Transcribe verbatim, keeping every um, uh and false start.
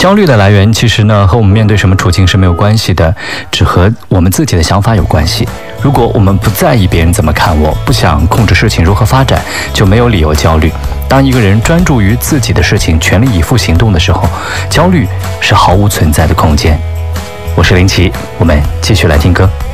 焦虑的来源其实呢和我们面对什么处境是没有关系的，只和我们自己的想法有关系。如果我们不在意别人怎么看我，不想控制事情如何发展，就没有理由焦虑。当一个人专注于自己的事情，全力以赴行动的时候，焦虑是毫无存在的空间。我是林奇，我们继续来听歌。